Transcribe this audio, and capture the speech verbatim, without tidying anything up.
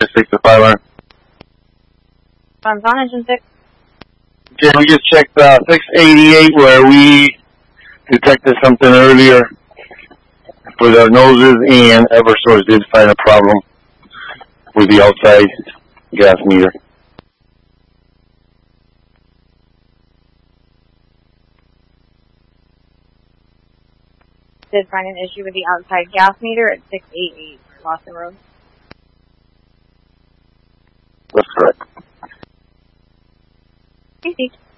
six to five hundred. Funds on engine six. Okay, we just checked uh, six eighty-eight where we detected something earlier for the noses, and Eversource did find a problem with the outside gas meter. Did find an issue with the outside gas meter at six eighty-eight Lawson Road. That's correct. Easy.